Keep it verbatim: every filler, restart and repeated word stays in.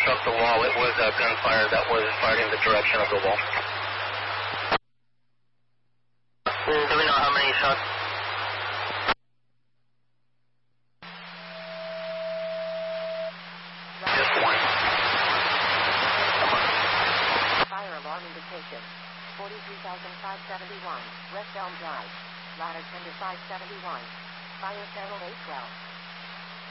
struck the wall. It was a gunfire that was fired in the direction of the wall. Do we know how many shots? Just one. Fire alarm indication. forty-three thousand five hundred seventy-one, West Elm Drive. Ladder tender five seventy-one. Fire channel eight twelve.